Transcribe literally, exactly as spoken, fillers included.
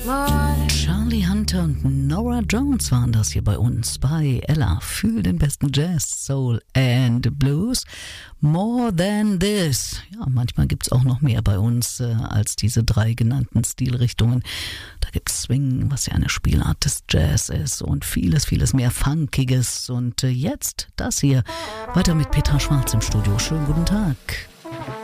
Charlie Hunter und Nora Jones waren das hier bei uns bei Ella für den besten Jazz, Soul and Blues. More Than This. Ja, manchmal gibt's auch noch mehr bei uns äh, als diese drei genannten Stilrichtungen. Da gibt's Swing, was ja eine Spielart des Jazz ist und vieles, vieles mehr Funkiges. Und äh, jetzt das hier. Weiter mit Petra Schwarz im Studio. Schönen guten Tag.